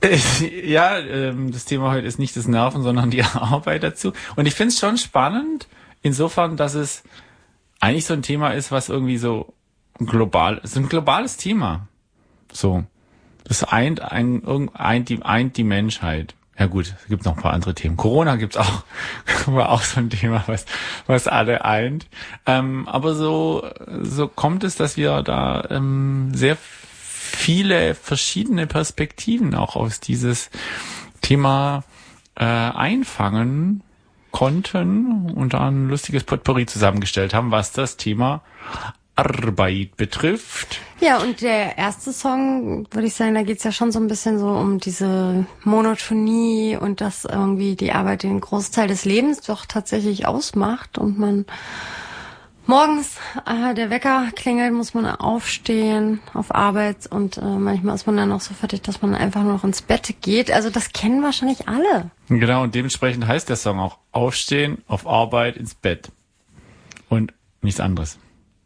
Das Thema heute ist nicht das Nerven, sondern die Arbeit dazu. Und ich finde es schon spannend, insofern, dass es eigentlich so ein Thema ist, was irgendwie so ein globales Thema. So. Das eint die Menschheit. Ja gut, es gibt noch ein paar andere Themen. Corona gibt's auch, war auch so ein Thema, was alle eint. Aber so kommt es, dass wir da sehr viele verschiedene Perspektiven auch aus dieses Thema einfangen konnten und da ein lustiges Potpourri zusammengestellt haben, was das Thema Arbeit betrifft. Ja, und der erste Song, würde ich sagen, da geht's ja schon so ein bisschen so um diese Monotonie und dass irgendwie die Arbeit den Großteil des Lebens doch tatsächlich ausmacht und man morgens, der Wecker klingelt, muss man aufstehen auf Arbeit und manchmal ist man dann auch so fertig, dass man einfach nur noch ins Bett geht. Also das kennen wahrscheinlich alle. Genau, und dementsprechend heißt der Song auch Aufstehen, auf Arbeit, ins Bett und nichts anderes.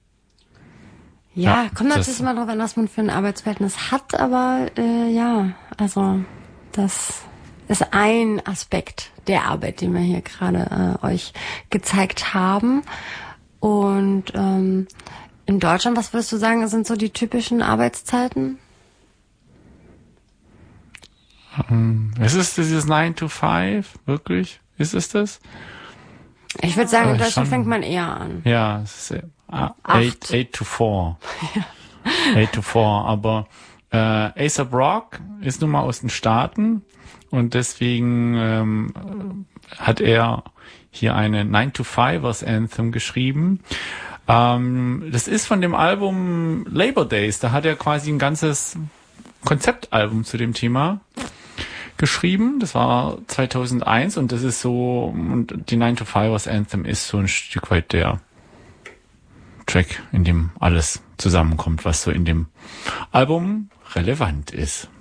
Ja, kommt natürlich immer drauf an, was man für ein Arbeitsverhältnis hat, aber also das ist ein Aspekt der Arbeit, den wir hier gerade euch gezeigt haben. Und in Deutschland, was würdest du sagen, sind so die typischen Arbeitszeiten? Ist es dieses 9 to 5, wirklich? Ist es das? Ich würde sagen, in Deutschland fängt man eher an. Ja, es ist 8 to 4. Ja. 8 to 4, aber A$AP Rock ist nun mal aus den Staaten und deswegen hat er hier eine 9 to 5ers Anthem geschrieben. Das ist von dem Album Labor Days, da hat er quasi ein ganzes Konzeptalbum zu dem Thema geschrieben. Das war 2001 und das ist so, und die 9 to 5ers Anthem ist so ein Stück weit der Track, in dem alles zusammenkommt, was so in dem Album relevant ist.